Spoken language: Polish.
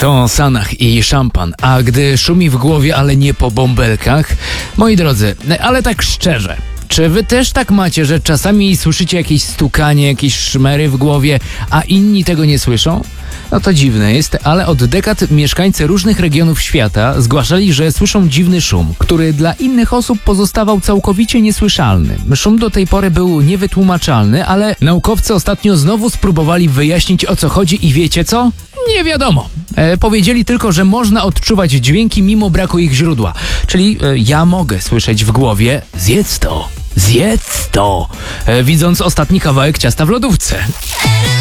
To Sanach i szampan, a gdy szumi w głowie, ale nie po bąbelkach. Moi drodzy, ale tak szczerze, czy wy też tak macie, że czasami słyszycie jakieś stukanie, jakieś szmery w głowie, a inni tego nie słyszą? No to dziwne jest, ale od dekad mieszkańcy różnych regionów świata zgłaszali, że słyszą dziwny szum, który dla innych osób pozostawał całkowicie niesłyszalny. Szum do tej pory był niewytłumaczalny, ale naukowcy ostatnio znowu spróbowali wyjaśnić, o co chodzi i wiecie co? Nie wiadomo. Powiedzieli tylko, że można odczuwać dźwięki mimo braku ich źródła. Czyli ja mogę słyszeć w głowie zjedz to, widząc ostatni kawałek ciasta w lodówce.